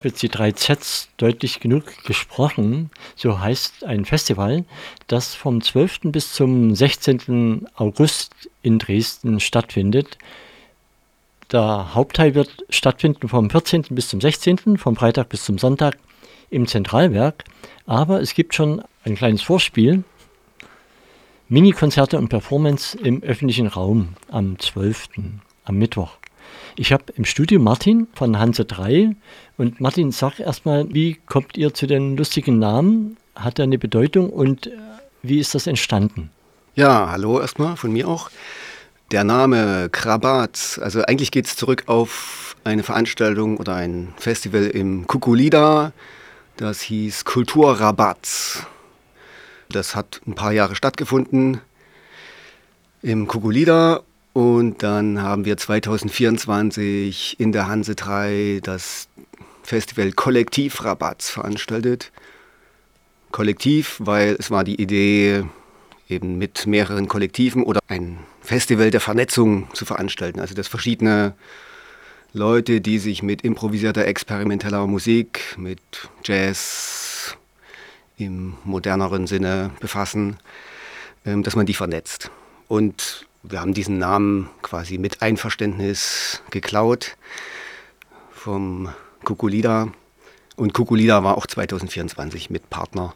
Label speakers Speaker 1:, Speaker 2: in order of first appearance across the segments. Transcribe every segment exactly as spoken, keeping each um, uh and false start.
Speaker 1: Jetzt die drei Zs deutlich genug gesprochen. So heißt ein Festival, das vom zwölften bis zum sechzehnten August in Dresden stattfindet. Der Hauptteil wird stattfinden vom vierzehnten bis zum sechzehnten, vom Freitag bis zum Sonntag im Zentralwerk. Aber es gibt schon ein kleines Vorspiel. Mini-Konzerte und Performance im öffentlichen Raum am zwölften, am Mittwoch. Ich habe im Studio Martin von Hanse drei. Und Martin, sag erstmal, wie kommt ihr zu den lustigen Namen? Hat er eine Bedeutung und wie ist das entstanden?
Speaker 2: Ja, hallo erstmal von mir auch. Der Name Krabat, also eigentlich geht es zurück auf eine Veranstaltung oder ein Festival im Kukulida. Das hieß Kulturrabat. Das hat ein paar Jahre stattgefunden im Kukulida. Und dann haben wir zwanzig vierundzwanzig in der Hanse drei das Festival Kollektiv-Rabatz veranstaltet. Kollektiv, weil es war die Idee, eben mit mehreren Kollektiven oder ein Festival der Vernetzung zu veranstalten. Also dass verschiedene Leute, die sich mit improvisierter, experimenteller Musik, mit Jazz im moderneren Sinne befassen, dass man die vernetzt. Und wir haben diesen Namen quasi mit Einverständnis geklaut vom Kukulida. Und Kukulida war auch zwanzig vierundzwanzig mit Partner.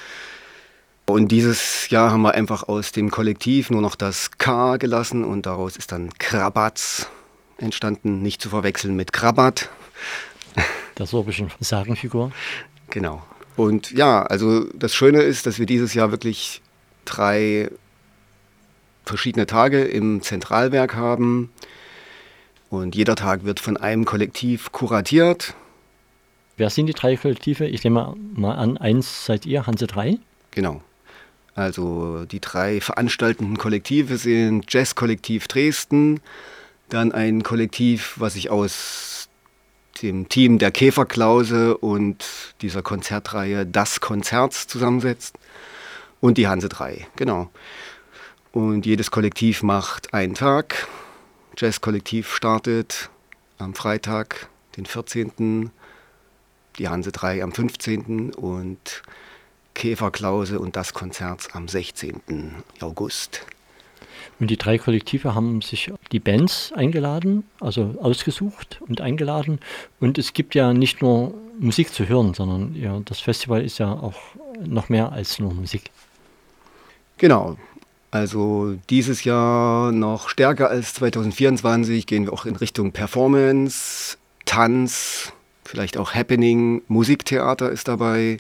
Speaker 2: Und dieses Jahr haben wir einfach aus dem Kollektiv nur noch das K gelassen und daraus ist dann Krabatz entstanden, nicht zu verwechseln mit Krabat.
Speaker 1: Der sorbischen Sagenfigur.
Speaker 2: Genau. Und ja, also das Schöne ist, dass wir dieses Jahr wirklich drei verschiedene Tage im Zentralwerk haben und jeder Tag wird von einem Kollektiv kuratiert.
Speaker 1: Wer sind die drei Kollektive? Ich nehme mal an, eins seid ihr, Hanse drei?
Speaker 2: Genau. Also die drei veranstaltenden Kollektive sind Jazz-Kollektiv Dresden, dann ein Kollektiv, was sich aus dem Team der Käferklause und dieser Konzertreihe Das Konzerts zusammensetzt und die Hanse drei, genau. Und jedes Kollektiv macht einen Tag. Jazz-Kollektiv startet am Freitag, den vierzehnten, die Hanse drei am fünfzehnten und Käferklause und das Konzert am sechzehnten August.
Speaker 1: Und die drei Kollektive haben sich die Bands eingeladen, also ausgesucht und eingeladen. Und es gibt ja nicht nur Musik zu hören, sondern ja, das Festival ist ja auch noch mehr als nur Musik.
Speaker 2: Genau. Also dieses Jahr noch stärker als zwanzig vierundzwanzig gehen wir auch in Richtung Performance, Tanz, vielleicht auch Happening, Musiktheater ist dabei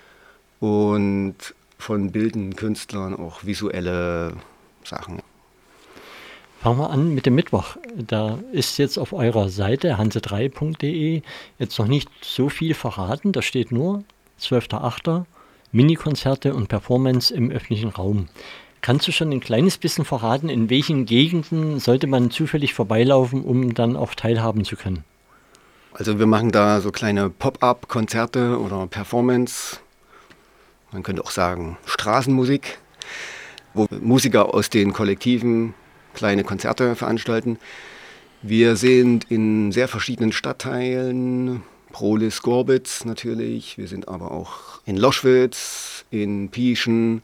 Speaker 2: und von bildenden Künstlern auch visuelle Sachen.
Speaker 1: Fangen wir an mit dem Mittwoch. Da ist jetzt auf eurer Seite hanse drei punkt de jetzt noch nicht so viel verraten. Da steht nur zwölfter achter Mini-Konzerte und Performance im öffentlichen Raum. Kannst du schon ein kleines bisschen verraten, in welchen Gegenden sollte man zufällig vorbeilaufen, um dann auch teilhaben zu können?
Speaker 2: Also wir machen da so kleine Pop-up-Konzerte oder Performance, man könnte auch sagen Straßenmusik, wo Musiker aus den Kollektiven kleine Konzerte veranstalten. Wir sind in sehr verschiedenen Stadtteilen, Prohlis-Gorbitz natürlich, wir sind aber auch in Loschwitz, in Pieschen.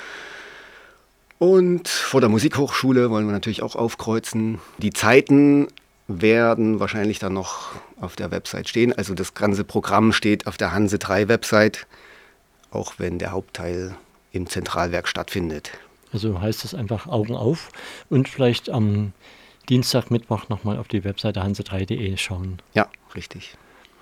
Speaker 2: Und vor der Musikhochschule wollen wir natürlich auch aufkreuzen. Die Zeiten werden wahrscheinlich dann noch auf der Website stehen. Also das ganze Programm steht auf der Hanse drei Website, auch wenn der Hauptteil im Zentralwerk stattfindet.
Speaker 1: Also heißt es einfach Augen auf und vielleicht am Dienstag, Mittwoch nochmal auf die Webseite hanse drei punkt de schauen.
Speaker 2: Ja, richtig.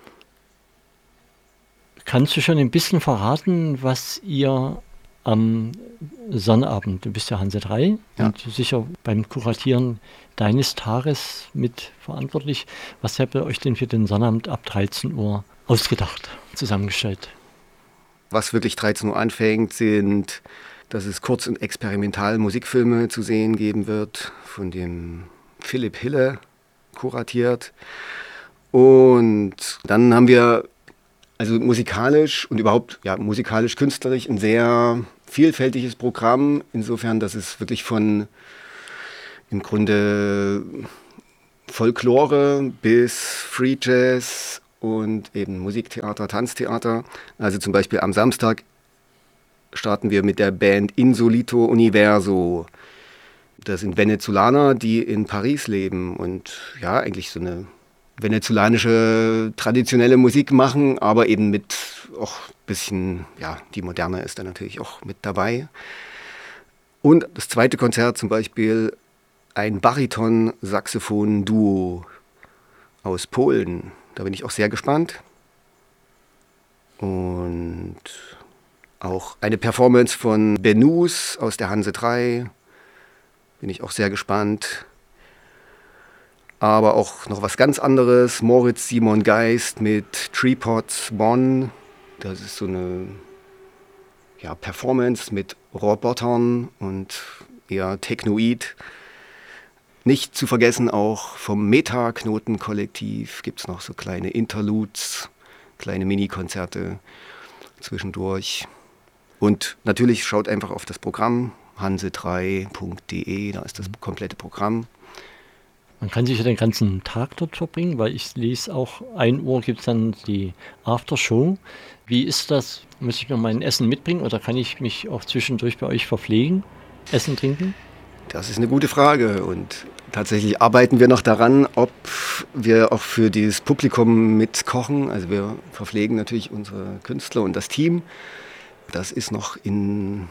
Speaker 1: Kannst du schon ein bisschen verraten, was ihr am Sonnabend, du bist ja Hanse drei
Speaker 2: ja.
Speaker 1: und sicher beim Kuratieren deines Tages mit verantwortlich. Was habt ihr euch denn für den Sonnabend ab dreizehn Uhr ausgedacht, zusammengestellt?
Speaker 2: Was wirklich dreizehn Uhr anfängt, sind, dass es Kurz- und Experimental-Musikfilme zu sehen geben wird, von dem Philipp Hille kuratiert. Und dann haben wir also musikalisch und überhaupt ja, musikalisch-künstlerisch ein sehr vielfältiges Programm, insofern, dass es wirklich von im Grunde Folklore bis Free Jazz und eben Musiktheater, Tanztheater. Also zum Beispiel am Samstag starten wir mit der Band Insolito Universo. Das sind Venezolaner, die in Paris leben und ja, eigentlich so eine venezolanische traditionelle Musik machen, aber eben mit auch ein bisschen, ja, die Moderne ist da natürlich auch mit dabei. Und das zweite Konzert zum Beispiel ein Bariton-Saxophon-Duo aus Polen. Da bin ich auch sehr gespannt. Und auch eine Performance von Benus aus der Hanse drei. Bin ich auch sehr gespannt. Aber auch noch was ganz anderes. Moritz Simon Geist mit Treepots Bonn. Das ist so eine ja, Performance mit Robotern und eher Technoid. Nicht zu vergessen auch vom Meta-Knoten-Kollektiv gibt es noch so kleine Interludes, kleine Mini-Konzerte zwischendurch. Und natürlich schaut einfach auf das Programm hanse drei punkt de, da ist das komplette Programm.
Speaker 1: Man kann sich ja den ganzen Tag dort verbringen, weil ich lese auch, ein Uhr gibt es dann die Aftershow. Wie ist das? Muss ich noch mein Essen mitbringen oder kann ich mich auch zwischendurch bei euch verpflegen? Essen, trinken?
Speaker 2: Das ist eine gute Frage und tatsächlich arbeiten wir noch daran, ob wir auch für dieses Publikum mitkochen. Also wir verpflegen natürlich unsere Künstler und das Team. Das ist noch in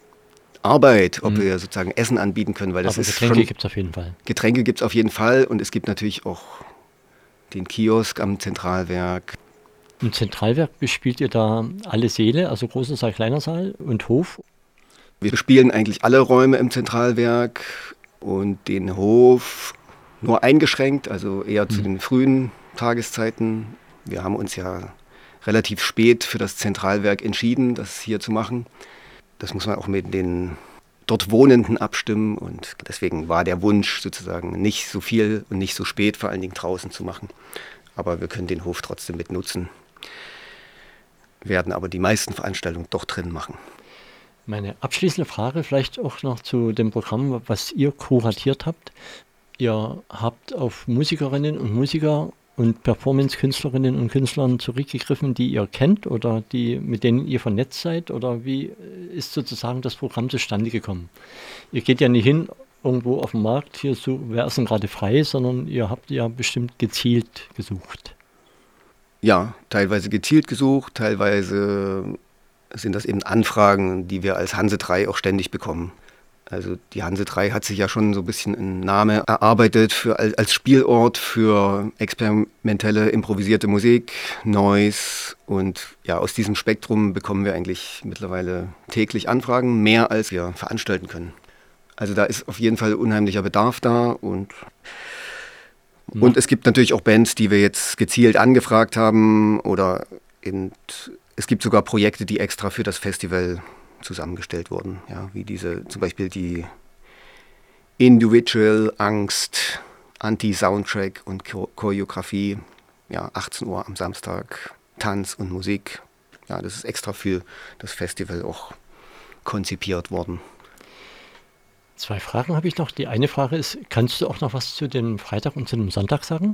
Speaker 2: Arbeit, ob mhm. wir sozusagen Essen anbieten können. Weil das
Speaker 1: Aber
Speaker 2: ist
Speaker 1: Getränke gibt es auf jeden Fall.
Speaker 2: Getränke gibt es auf jeden Fall und es gibt natürlich auch den Kiosk am Zentralwerk.
Speaker 1: Im Zentralwerk bespielt ihr da alle Säle, also großer Saal, kleiner Saal und Hof?
Speaker 2: Wir spielen eigentlich alle Räume im Zentralwerk und den Hof nur eingeschränkt, also eher zu mhm. den frühen Tageszeiten. Wir haben uns ja relativ spät für das Zentralwerk entschieden, das hier zu machen. Das muss man auch mit den dort Wohnenden abstimmen und deswegen war der Wunsch sozusagen nicht so viel und nicht so spät, vor allen Dingen draußen zu machen. Aber wir können den Hof trotzdem mit nutzen, werden aber die meisten Veranstaltungen doch drin machen.
Speaker 1: Meine abschließende Frage vielleicht auch noch zu dem Programm, was ihr kuratiert habt. Ihr habt auf Musikerinnen und Musiker und Performance-Künstlerinnen und Künstlern zurückgegriffen, die ihr kennt oder die, mit denen ihr vernetzt seid? Oder wie ist sozusagen das Programm zustande gekommen? Ihr geht ja nicht hin irgendwo auf dem Markt, hier so, wer ist denn gerade frei, sondern ihr habt ja bestimmt gezielt gesucht.
Speaker 2: Ja, teilweise gezielt gesucht, teilweise sind das eben Anfragen, die wir als Hanse drei auch ständig bekommen. Also die Hanse drei hat sich ja schon so ein bisschen einen Namen erarbeitet für, als Spielort für experimentelle, improvisierte Musik, Noise. Und ja, aus diesem Spektrum bekommen wir eigentlich mittlerweile täglich Anfragen, mehr als wir veranstalten können. Also da ist auf jeden Fall unheimlicher Bedarf da. Und, ja. und es gibt natürlich auch Bands, die wir jetzt gezielt angefragt haben. Oder in, es gibt sogar Projekte, die extra für das Festival zusammengestellt wurden, ja, wie diese zum Beispiel die Individual Angst, Anti-Soundtrack und Choreografie, ja, achtzehn Uhr am Samstag, Tanz und Musik, ja, das ist extra für das Festival auch konzipiert worden.
Speaker 1: Zwei Fragen habe ich noch. Die eine Frage ist, kannst du auch noch was zu dem Freitag und zu dem Sonntag sagen?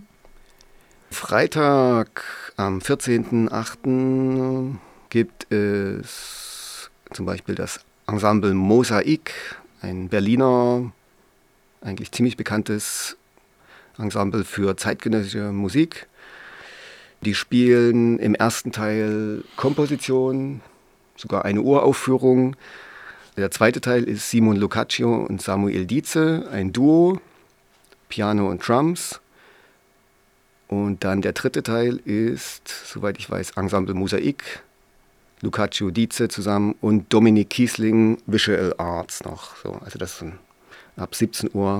Speaker 2: Freitag am vierzehnten achten gibt es zum Beispiel das Ensemble Mosaik, ein Berliner, eigentlich ziemlich bekanntes Ensemble für zeitgenössische Musik. Die spielen im ersten Teil Komposition, sogar eine Uraufführung. Der zweite Teil ist Simon Locaccio und Samuel Dietze, ein Duo, Piano und Drums. Und dann der dritte Teil ist, soweit ich weiß, Ensemble Mosaik, Locaccio Dietze zusammen und Dominik Kiesling, Visual Arts noch. So, also das ist ein, ab siebzehn Uhr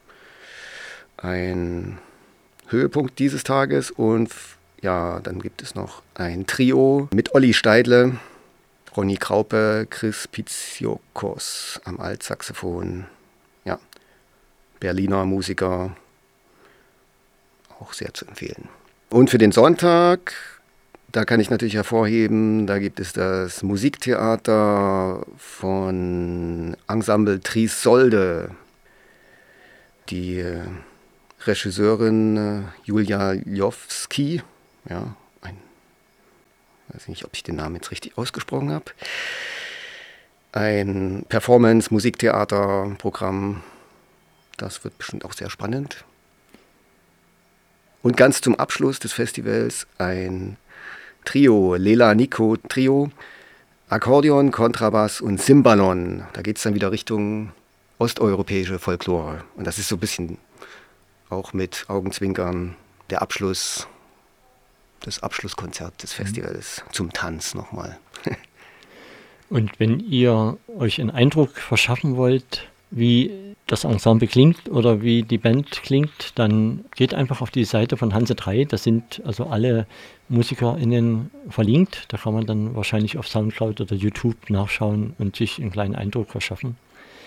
Speaker 2: ein Höhepunkt dieses Tages. Und ja, dann gibt es noch ein Trio mit Olli Steidle, Ronny Kraupe, Chris Piziokos am Altsaxophon. Ja, Berliner Musiker, auch sehr zu empfehlen. Und für den Sonntag, da kann ich natürlich hervorheben, da gibt es das Musiktheater von Ensemble Trisolde. Die Regisseurin Julia Jowski, ja, weiß nicht, ob ich den Namen jetzt richtig ausgesprochen habe. Ein Performance-, Musiktheater-Programm. Das wird bestimmt auch sehr spannend. Und ganz zum Abschluss des Festivals ein Trio, Lela Nico Trio, Akkordeon, Kontrabass und Cimbalom. Da geht es dann wieder Richtung osteuropäische Folklore. Und das ist so ein bisschen auch mit Augenzwinkern der Abschluss, das Abschlusskonzert des Festivals zum Tanz nochmal.
Speaker 1: Und wenn ihr euch einen Eindruck verschaffen wollt, wie das Ensemble klingt oder wie die Band klingt, dann geht einfach auf die Seite von Hanse drei. Da sind also alle MusikerInnen verlinkt. Da kann man dann wahrscheinlich auf Soundcloud oder YouTube nachschauen und sich einen kleinen Eindruck verschaffen.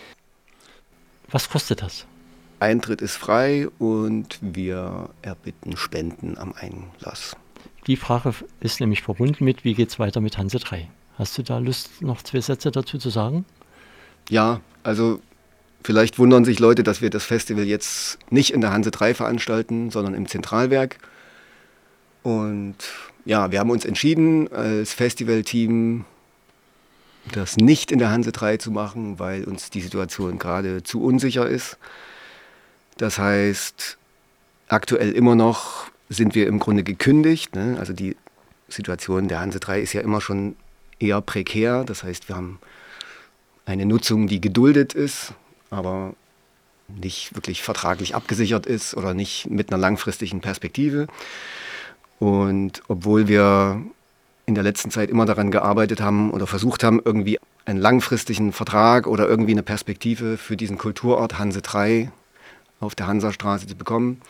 Speaker 1: Was kostet das?
Speaker 2: Eintritt ist frei und wir erbitten Spenden am Einlass.
Speaker 1: Die Frage ist nämlich verbunden mit, wie geht es weiter mit Hanse drei? Hast du da Lust, noch zwei Sätze dazu zu sagen?
Speaker 2: Ja, also vielleicht wundern sich Leute, dass wir das Festival jetzt nicht in der Hanse drei veranstalten, sondern im Zentralwerk. Und ja, wir haben uns entschieden, als Festivalteam das nicht in der Hanse drei zu machen, weil uns die Situation gerade zu unsicher ist. Das heißt, aktuell immer noch sind wir im Grunde gekündigt. Ne? Also die Situation der Hanse drei ist ja immer schon eher prekär. Das heißt, wir haben eine Nutzung, die geduldet ist, aber nicht wirklich vertraglich abgesichert ist oder nicht mit einer langfristigen Perspektive. Und obwohl wir in der letzten Zeit immer daran gearbeitet haben oder versucht haben, irgendwie einen langfristigen Vertrag oder irgendwie eine Perspektive für diesen Kulturort Hanse drei auf der Hansastraße zu bekommen,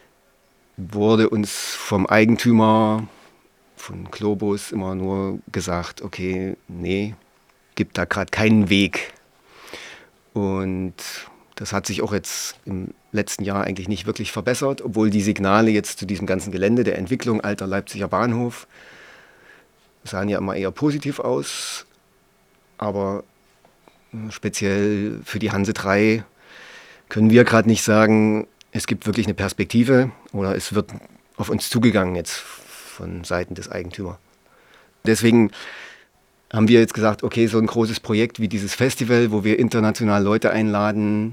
Speaker 2: wurde uns vom Eigentümer von Globus immer nur gesagt, okay, nee, gibt da gerade keinen Weg. Und das hat sich auch jetzt im letzten Jahr eigentlich nicht wirklich verbessert, obwohl die Signale jetzt zu diesem ganzen Gelände der Entwicklung alter Leipziger Bahnhof sahen ja immer eher positiv aus. Aber speziell für die Hanse drei können wir gerade nicht sagen, es gibt wirklich eine Perspektive oder es wird auf uns zugegangen jetzt von Seiten des Eigentümers. Deswegen haben wir jetzt gesagt, okay, so ein großes Projekt wie dieses Festival, wo wir international Leute einladen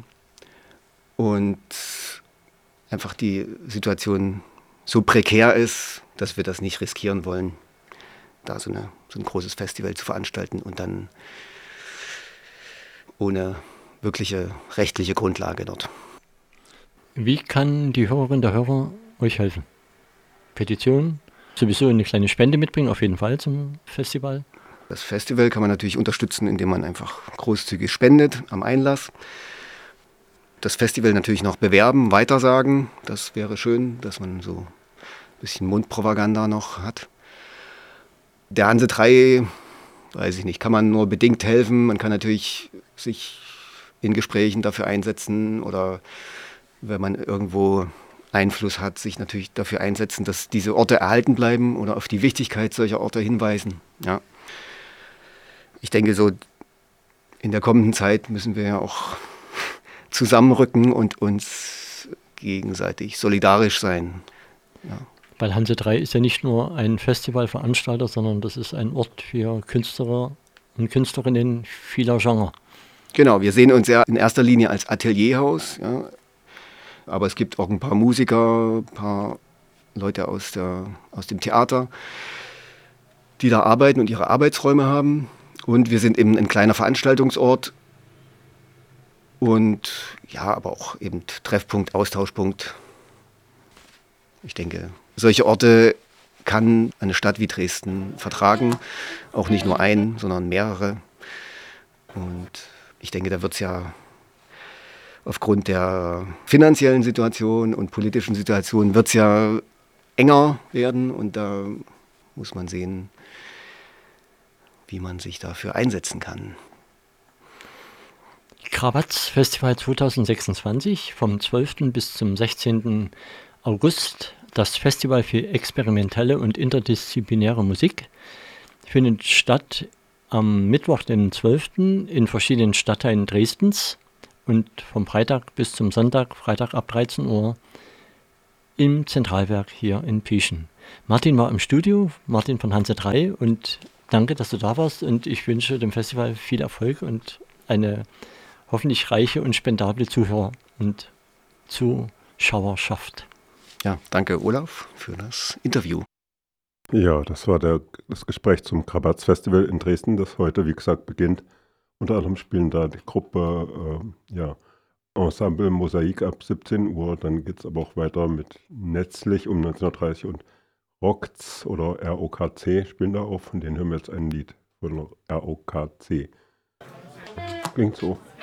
Speaker 2: und einfach die Situation so prekär ist, dass wir das nicht riskieren wollen, da so, eine, so ein großes Festival zu veranstalten und dann ohne wirkliche rechtliche Grundlage dort.
Speaker 1: Wie kann die Hörerin der Hörer euch helfen? Petition, sowieso eine kleine Spende mitbringen, auf jeden Fall zum Festival.
Speaker 2: Das Festival kann man natürlich unterstützen, indem man einfach großzügig spendet am Einlass. Das Festival natürlich noch bewerben, weitersagen. Das wäre schön, dass man so ein bisschen Mundpropaganda noch hat. Der Hanse drei, weiß ich nicht, kann man nur bedingt helfen. Man kann natürlich sich in Gesprächen dafür einsetzen oder wenn man irgendwo Einfluss hat, sich natürlich dafür einsetzen, dass diese Orte erhalten bleiben oder auf die Wichtigkeit solcher Orte hinweisen. Ja. Ich denke, so in der kommenden Zeit müssen wir ja auch zusammenrücken und uns gegenseitig solidarisch sein. Ja.
Speaker 1: Weil Hanse drei ist ja nicht nur ein Festivalveranstalter, sondern das ist ein Ort für Künstler und Künstlerinnen vieler Genres.
Speaker 2: Genau, wir sehen uns ja in erster Linie als Atelierhaus, ja. Aber es gibt auch ein paar Musiker, ein paar Leute aus, der, aus dem Theater, die da arbeiten und ihre Arbeitsräume haben. Und wir sind eben ein kleiner Veranstaltungsort und ja, aber auch eben Treffpunkt, Austauschpunkt. Ich denke, solche Orte kann eine Stadt wie Dresden vertragen, auch nicht nur ein, sondern mehrere. Und ich denke, da wird es ja aufgrund der finanziellen Situation und politischen Situation wird es ja enger werden und da muss man sehen, wie man sich dafür einsetzen kann.
Speaker 1: Krabatz Festival zwanzig sechsundzwanzig vom zwölften bis zum sechzehnten August. Das Festival für experimentelle und interdisziplinäre Musik findet statt am Mittwoch, den zwölften in verschiedenen Stadtteilen Dresdens und vom Freitag bis zum Sonntag, Freitag ab dreizehn Uhr im Zentralwerk hier in Pieschen. Martin war im Studio, Martin von Hanse drei, und danke, dass du da warst, und ich wünsche dem Festival viel Erfolg und eine hoffentlich reiche und spendable Zuhörer- und Zuschauerschaft.
Speaker 2: Ja, danke Olaf für das Interview.
Speaker 3: Ja, das war der, das Gespräch zum Krabatz Festival in Dresden, das heute, wie gesagt, beginnt. Unter anderem spielen da die Gruppe, äh, ja, Ensemble Mosaik ab siebzehn Uhr. Dann geht es aber auch weiter mit Netzlich um neunzehn Uhr dreißig und Rokz oder R O K C spielen da auf. Von denen hören wir jetzt ein Lied von R O K C. Klingt so.